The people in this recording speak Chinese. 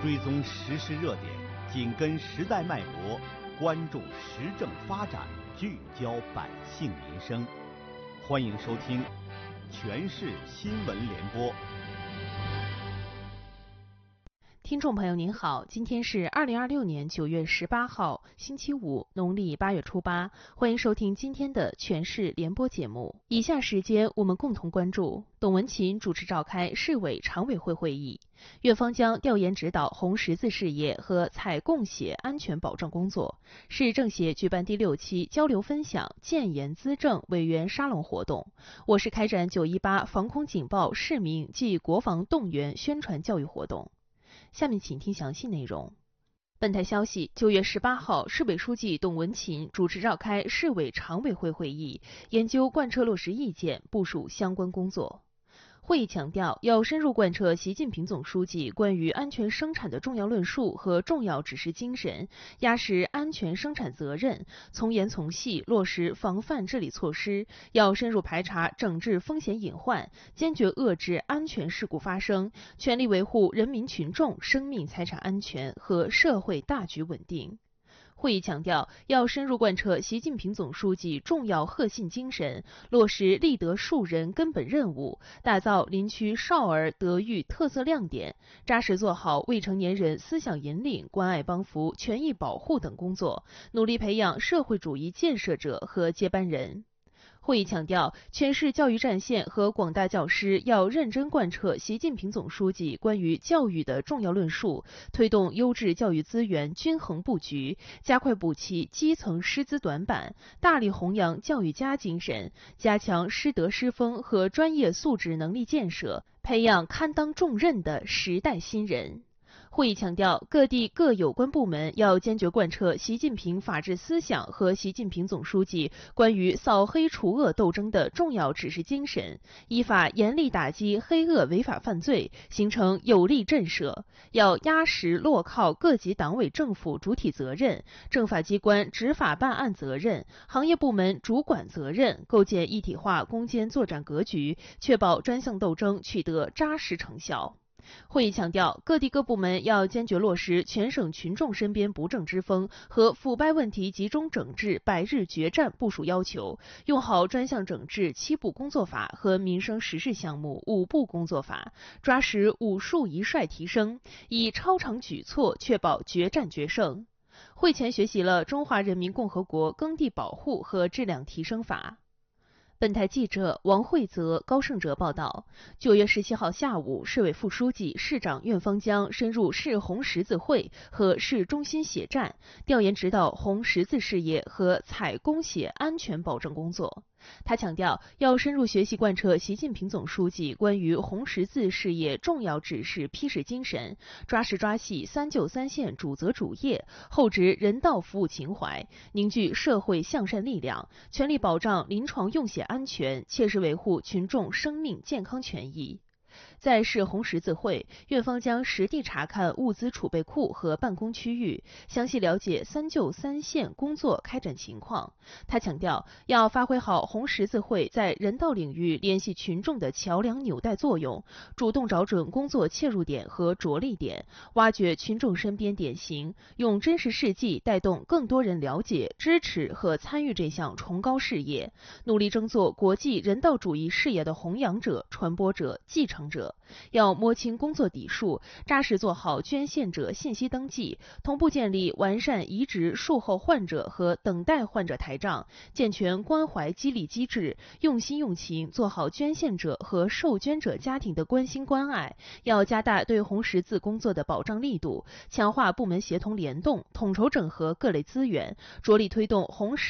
追踪时事热点，紧跟时代脉搏，关注时政发展，聚焦百姓民生。欢迎收听全市新闻联播。 听众朋友您好，今天是2026年9月18号，星期五，农历8月初8，欢迎收听今天的全市联播节目。以下时间我们共同关注：董文琴主持召开市委常委会会议，院方将调研指导红十字事业和采供血安全保障工作。市政协举办第6期交流分享建言资政委员沙龙活动。我市开展918防空警报市民暨国防动员宣传教育活动。下面请听详细内容。本台消息，9月18号，市委书记董文琴主持召开市委常委会会议，研究贯彻落实意见，部署相关工作。会议强调，要深入贯彻习近平总书记关于安全生产的重要论述和重要指示精神，压实安全生产责任，从严从细落实防范治理措施，要深入排查整治风险隐患，坚决遏制安全事故发生，全力维护人民群众生命财产安全和社会大局稳定。会议强调，要深入贯彻习近平总书记重要核心精神，落实立德树人根本任务，打造林区少儿德育特色亮点，扎实做好未成年人思想引领、关爱帮扶、权益保护等工作，努力培养社会主义建设者和接班人。会议强调，全市教育战线和广大教师要认真贯彻习近平总书记关于教育的重要论述，推动优质教育资源均衡布局，加快补齐基层师资短板，大力弘扬教育家精神，加强师德师风和专业素质能力建设，培养堪当重任的时代新人。会议强调，各地各有关部门要坚决贯彻习近平法治思想和习近平总书记关于扫黑除恶斗争的重要指示精神，依法严厉打击黑恶违法犯罪，形成有力震慑。要压实落靠各级党委政府主体责任、政法机关执法办案责任、行业部门主管责任，构建一体化攻坚作战格局，确保专项斗争取得扎实成效。会议强调，各地各部门要坚决落实全省群众身边不正之风和腐败问题集中整治100日决战部署要求，用好专项整治7步工作法和民生实事项目5步工作法，抓实5数1帅提升，以超常举措确保决战决胜。会前学习了《中华人民共和国耕地保护和质量提升法》。本台记者王慧泽、高胜哲报道，9月17号下午，市委副书记、市长院方将深入市红十字会和市中心血站，调研指导红十字事业和采供血安全保障工作。他强调，要深入学习贯彻习近平总书记关于红十字事业重要指示批示精神，抓实抓细3救3线主责主业，厚植人道服务情怀，凝聚社会向善力量，全力保障临床用血安全，切实维护群众生命健康权益。在市红十字会，院方将实地查看物资储备库和办公区域，详细了解3救3线工作开展情况。他强调，要发挥好红十字会在人道领域联系群众的桥梁纽带作用，主动找准工作切入点和着力点，挖掘群众身边典型，用真实事迹带动更多人了解、支持和参与这项崇高事业，努力争做国际人道主义事业的弘扬者、传播者、继承者。要摸清工作底数，扎实做好捐献者信息登记，同步建立完善移植术后患者和等待患者台账，健全关怀激励机制，用心用情做好捐献者和受捐者家庭的关心关爱。要加大对红十字工作的保障力度，强化部门协同联动，统筹整合各类资源，着力推动红十